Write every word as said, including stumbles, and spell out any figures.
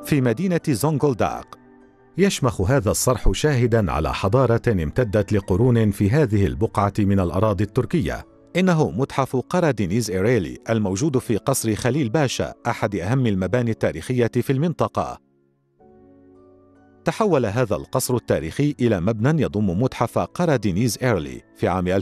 في مدينة زونغولداق. يشمخ هذا الصرح شاهداً على حضارة امتدت لقرون في هذه البقعة من الأراضي التركية. إنه متحف قرى دينيز إيريلي الموجود في قصر خليل باشا، أحد أهم المباني التاريخية في المنطقة. تحول هذا القصر التاريخي إلى مبنى يضم متحف قرى دينيز إيريلي في عام